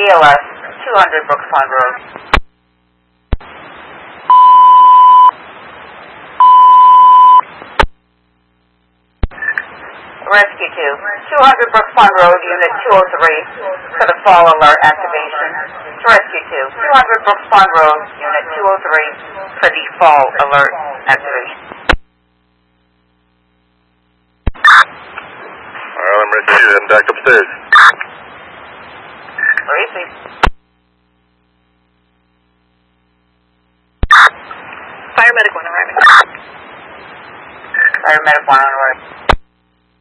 BLS 200 Brooks Pond Road. Rescue 2, 200 Brooks Pond Road, Unit 203, for the fall alert activation. Rescue 2, 200 Brooks Pond Road, Unit 203, for the fall alert activation. Alright, I'm ready to see you then. Back upstairs. Received. Fire Medic 1 arriving. Fire Medic 1 on the right.